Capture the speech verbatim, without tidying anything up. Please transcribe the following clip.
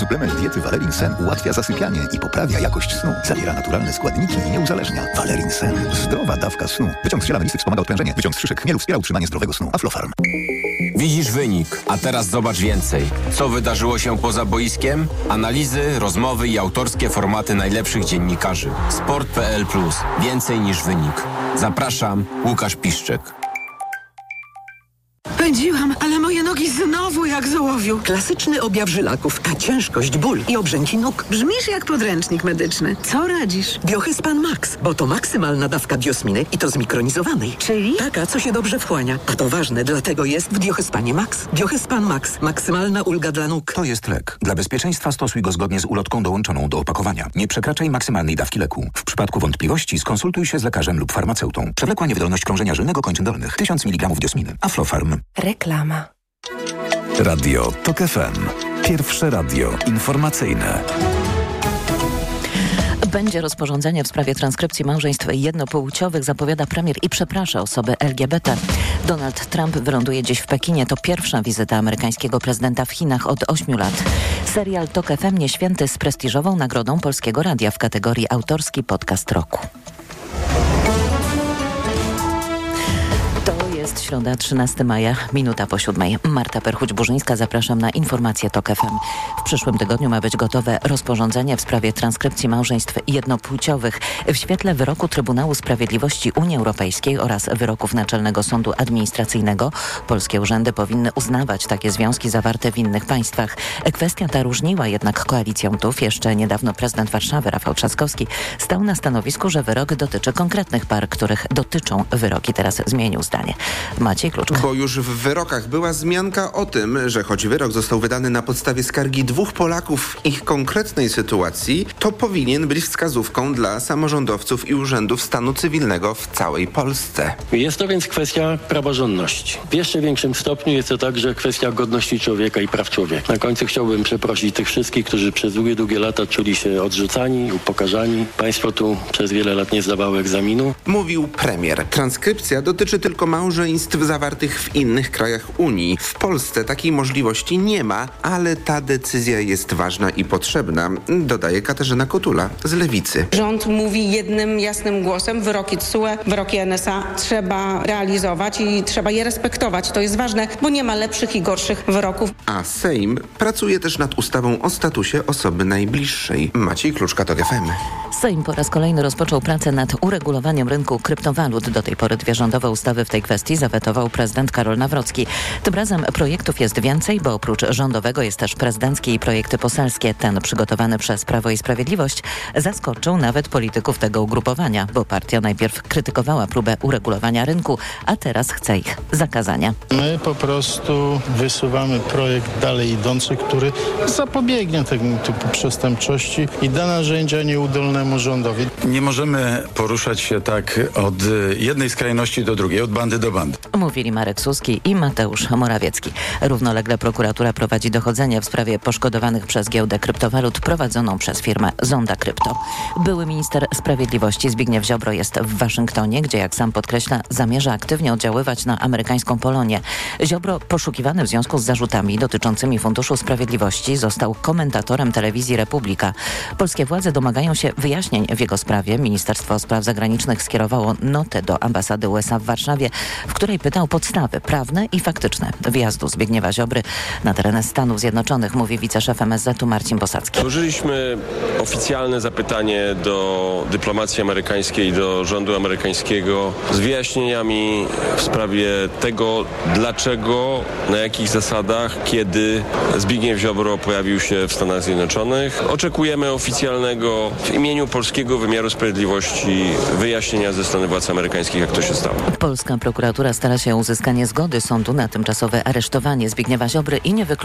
Suplement diety Valerin Sen ułatwia zasypianie i poprawia jakość snu. Zawiera naturalne składniki i nie uzależnia. Valerin Sen. Zdrowa dawka snu. Wyciąg z ziela melisy wspomaga odprężenie. Wyciąg z szyszek chmielu wspiera utrzymanie zdrowego snu. Aflofarm. Widzisz wynik, a teraz zobacz więcej. Co wydarzyło się poza boiskiem? Analizy, rozmowy i autorskie formaty najlepszych dziennikarzy. Sport kropka p l plus. Więcej niż wynik. Zapraszam, Łukasz Piszczek. Pędziłam, ale moje nogi znowu jak z ołowiu. Klasyczny objaw żylaków, ta ciężkość, ból i obrzęki nóg. Brzmisz jak podręcznik medyczny. Co radzisz? Biohyspan Max, bo to maksymalna dawka biosminy i to zmikronizowanej. Czyli? Taka, co się dobrze wchłania. A to ważne, dlatego jest w Biohyspanie Max. Biohyspan Max. Maksymalna ulga dla nóg. To jest lek. Dla bezpieczeństwa stosuj go zgodnie z ulotką dołączoną do opakowania. Nie przekraczaj maksymalnej dawki leku. W przypadku wątpliwości skonsultuj się z lekarzem lub farmaceutą. Przewlekła niewydolność krążenia żylnego kończyn dolnych. tysiąc miligramów biosminy. Aflofarm. Reklama. Radio TOK F M. Pierwsze radio informacyjne. Będzie rozporządzenie w sprawie transkrypcji małżeństw jednopłciowych, zapowiada premier i przeprasza osoby L G B T. Donald Trump wyląduje dziś w Pekinie. To pierwsza wizyta amerykańskiego prezydenta w Chinach od ośmiu lat. Serial TOK F M Nieświęty z prestiżową nagrodą Polskiego Radia w kategorii Autorski Podcast Roku. Jest środa, trzynastego maja, minuta po siódmej. Marta Perchuć-Burzyńska, zapraszam na informacje TOK F M. W przyszłym tygodniu ma być gotowe rozporządzenie w sprawie transkrypcji małżeństw jednopłciowych. W świetle wyroku Trybunału Sprawiedliwości Unii Europejskiej oraz wyroków Naczelnego Sądu Administracyjnego polskie urzędy powinny uznawać takie związki zawarte w innych państwach. Kwestia ta różniła jednak koalicjantów. Jeszcze niedawno prezydent Warszawy Rafał Trzaskowski stał na stanowisku, że wyrok dotyczy konkretnych par, których dotyczą wyroki. Teraz zmienił zdanie. Maciej Kluczka. Bo już w wyrokach była wzmianka o tym, że choć wyrok został wydany na podstawie skargi dwóch Polaków w ich konkretnej sytuacji, to powinien być wskazówką dla samorządowców i urzędów stanu cywilnego w całej Polsce. Jest to więc kwestia praworządności. W jeszcze większym stopniu jest to także kwestia godności człowieka i praw człowieka. Na końcu chciałbym przeprosić tych wszystkich, którzy przez długie, długie lata czuli się odrzucani, upokarzani. Państwo tu przez wiele lat nie zdawało egzaminu. Mówił premier. Transkrypcja dotyczy tylko małżeństw zawartych w innych krajach Unii. W Polsce takiej możliwości nie ma, ale ta decyzja jest ważna i potrzebna, dodaje Katarzyna Kotula z Lewicy. Rząd mówi jednym, jasnym głosem, wyroki T S U E, wyroki N S A trzeba realizować i trzeba je respektować. To jest ważne, bo nie ma lepszych i gorszych wyroków. A Sejm pracuje też nad ustawą o statusie osoby najbliższej. Maciej Kluczka, TOK F M. Sejm po raz kolejny rozpoczął pracę nad uregulowaniem rynku kryptowalut. Do tej pory dwie rządowe ustawy w tej kwestii zawetował prezydent Karol Nawrocki. Tym razem projektów jest więcej, bo oprócz rządowego jest też prezydenckie i projekty poselskie. Ten przygotowany przez Prawo i Sprawiedliwość zaskoczył nawet polityków tego ugrupowania, bo partia najpierw krytykowała próbę uregulowania rynku, a teraz chce ich zakazania. My po prostu wysuwamy projekt dalej idący, który zapobiegnie tego typu przestępczości i da narzędzia nieudolnemu rządowi. Nie możemy poruszać się tak od jednej skrajności do drugiej, od bandy do bandy. Mówili Marek Suski i Mateusz Morawiecki. Równolegle prokuratura prowadzi dochodzenie w sprawie poszkodowanych przez giełdę kryptowalut prowadzoną przez firmę Zonda Krypto. Były minister sprawiedliwości Zbigniew Ziobro jest w Waszyngtonie, gdzie, jak sam podkreśla, zamierza aktywnie oddziaływać na amerykańską Polonię. Ziobro, poszukiwany w związku z zarzutami dotyczącymi Funduszu Sprawiedliwości, został komentatorem telewizji Republika. Polskie władze domagają się wyjaśnień w jego sprawie. Ministerstwo Spraw Zagranicznych skierowało notę do ambasady U S A w Warszawie, w której pytał podstawy prawne i faktyczne wjazdu Zbigniewa Ziobry na teren Stanów Zjednoczonych, mówi wiceszef M S Z-u Marcin Bosacki. Złożyliśmy oficjalne zapytanie do dyplomacji amerykańskiej, do rządu amerykańskiego z wyjaśnieniami w sprawie tego, dlaczego, na jakich zasadach, kiedy Zbigniew Ziobro pojawił się w Stanach Zjednoczonych. Oczekujemy oficjalnego w imieniu polskiego wymiaru sprawiedliwości wyjaśnienia ze strony władz amerykańskich, jak to się stało. Polska prokuratura stara się o uzyskanie zgody sądu na tymczasowe aresztowanie Zbigniewa Ziobry i nie wyklucza